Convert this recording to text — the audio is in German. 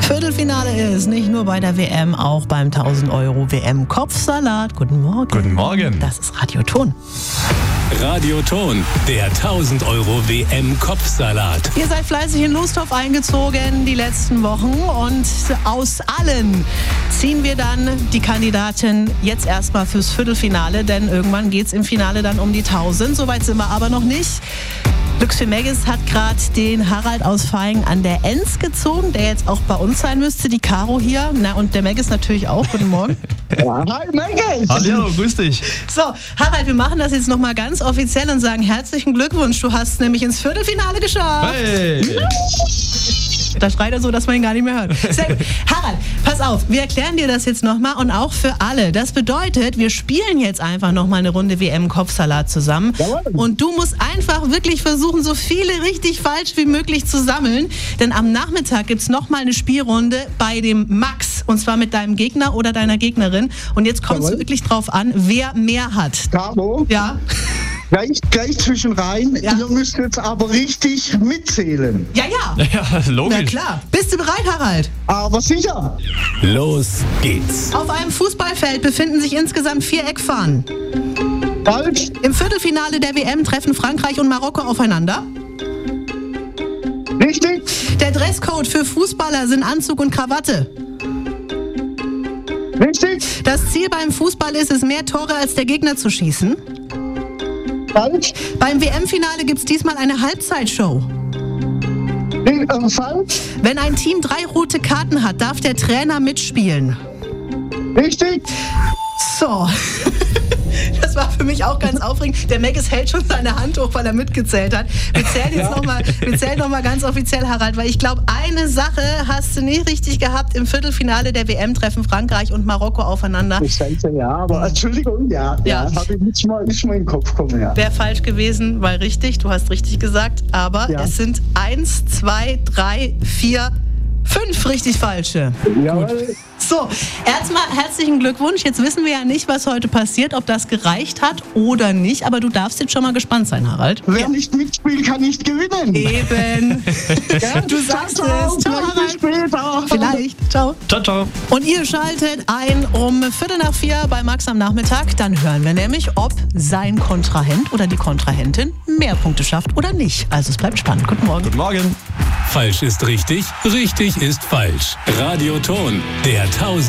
Viertelfinale ist nicht nur bei der WM, auch beim 1000 Euro WM-Kopfsalat. Guten Morgen. Guten Morgen. Das ist Radio Ton. Radio Ton, der 1000 Euro WM-Kopfsalat. Ihr seid fleißig in Losthof eingezogen die letzten Wochen und aus allen ziehen wir dann die Kandidaten jetzt erstmal fürs Viertelfinale, denn irgendwann geht es im Finale dann um die 1000. Soweit sind wir aber noch nicht. Glücks für Maggis hat gerade den Harald aus Vaihingen an der Enz gezogen, der jetzt auch bei uns sein müsste, die Caro hier. Na, und der Maggis natürlich auch. Guten Morgen. Ja, hi Maggis! Hallo, grüß dich. So, Harald, wir machen das jetzt nochmal ganz offiziell und sagen herzlichen Glückwunsch. Du hast nämlich ins Viertelfinale geschafft. Hey! Da schreit er so, dass man ihn gar nicht mehr hört. Sehr gut. Harald, pass auf, wir erklären dir das jetzt nochmal und auch für alle. Das bedeutet, wir spielen jetzt einfach nochmal eine Runde WM-Kopfsalat zusammen. Jawohl. Und du musst einfach wirklich versuchen, so viele richtig falsch wie möglich zu sammeln. Denn am Nachmittag gibt es nochmal eine Spielrunde bei dem Max. Und zwar mit deinem Gegner oder deiner Gegnerin. Und jetzt kommt es Jawohl. wirklich drauf an, wer mehr hat. Caro, Ja? gleich zwischen rein. Ja. Ihr müsst jetzt aber richtig mitzählen. Ja, ja. Ja, Na logisch. klar. Bist du bereit, Harald? Aber sicher. Los geht's. Auf einem Fußballfeld befinden sich insgesamt 4 Eckfahnen. Falsch. Im Viertelfinale der WM treffen Frankreich und Marokko aufeinander. Richtig. Der Dresscode für Fußballer sind Anzug und Krawatte. Richtig. Das Ziel beim Fußball ist es, mehr Tore als der Gegner zu schießen. Falsch. Beim WM-Finale gibt es diesmal eine Halbzeitshow. Falsch. Wenn ein Team 3 rote Karten hat, darf der Trainer mitspielen. Richtig. So. Das war für mich auch ganz aufregend. Der Maggis hält schon seine Hand hoch, weil er mitgezählt hat. Wir zählen jetzt noch mal ganz offiziell, Harald, weil ich glaube, eine Sache hast du nicht richtig gehabt. Im Viertelfinale der WM treffen Frankreich und Marokko aufeinander. Das Ganze, ja, aber Entschuldigung, ja. Ja. Habe ich nicht mal in den Kopf gekommen, ja. Wäre falsch gewesen, weil richtig, du hast richtig gesagt. Aber Ja. es sind 1, 2, 3, 4, 5 richtig falsche. Jawohl. So, erstmal herzlichen Glückwunsch. Jetzt wissen wir ja nicht, was heute passiert, ob das gereicht hat oder nicht. Aber du darfst jetzt schon mal gespannt sein, Harald. Wer nicht mitspielt, kann nicht gewinnen. Eben. Ja, Du sagst ciao, es. Ciao, vielleicht Harald. bis später. Vielleicht. Ciao. Ciao, ciao. Und ihr schaltet ein um 3:45 bei Max am Nachmittag. Dann hören wir nämlich, ob sein Kontrahent oder die Kontrahentin mehr Punkte schafft oder nicht. Also es bleibt spannend. Guten Morgen. Guten Morgen. Falsch ist richtig, richtig ist falsch. Radio Ton, der 1000